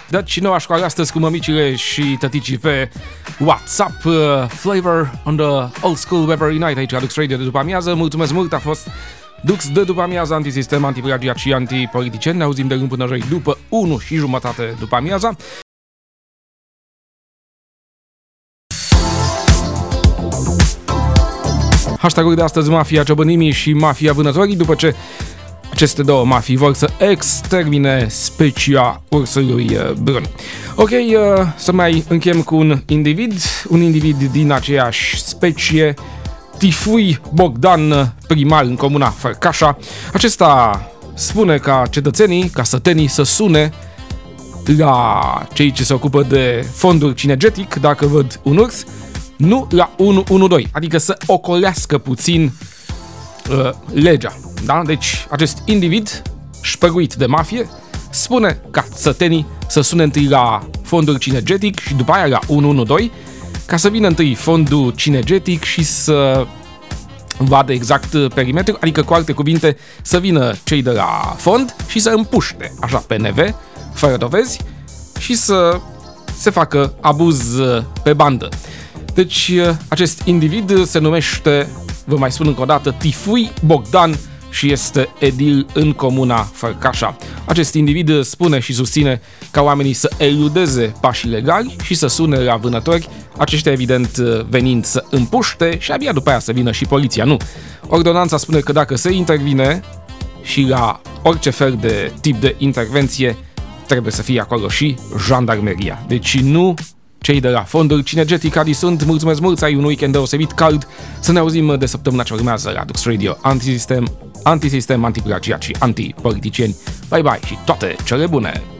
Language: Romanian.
Deci noua școală astăzi cu mămicile și tăticii pe WhatsApp. Flavor on the Old School Weather Unite aici la Dux Radio de după amiază. Mulțumesc mult, a fost Dux de după amiază, antisistem, antiplagiat și antipoliticieni. Ne auzim de luni până joi după 1:30 după amiaza. Hashtag-ul de astăzi, Mafia Ciobănimii și Mafia Vânătorii, după ce aceste două mafii vor să extermine specia ursului brun. Ok, să mai închem cu un individ din aceeași specie, Tifui Bogdan, primar în comuna Fărcașa. Acesta spune ca cetățenii, ca sătenii să sune la cei ce se ocupă de fonduri cinegetic dacă văd un urs, nu la 112, adică să ocolească puțin legea. Da? Deci acest individ șpăguit de mafie spune ca sătenii să sune întâi la fondul cinegetic și după aia la 112 ca să vină întâi fondul cinegetic și să vadă exact perimetrul, adică cu alte cuvinte să vină cei de la fond și să împuște așa PNV fără dovezi și să se facă abuz pe bandă. Deci acest individ se numește, vă mai spun încă o dată, Tifui Bogdan și este edil în comuna Fărcașa. Acest individ spune și susține ca oamenii să eludeze pașii legali și să sune la vânători, aceștia evident venind să împuște și abia după aia să vină și poliția. Nu. Ordonanța spune că dacă se intervine și la orice fel de tip de intervenție, trebuie să fie acolo și jandarmeria. Deci nu cei de la fondul cinegetic. Adi sunt, mulțumesc mult, să ai un weekend deosebit cald. Să ne auzim de săptămâna ce urmează la Dux Radio. Antisistem, antiplagiat și antipoliticieni. Bye bye și toate cele bune!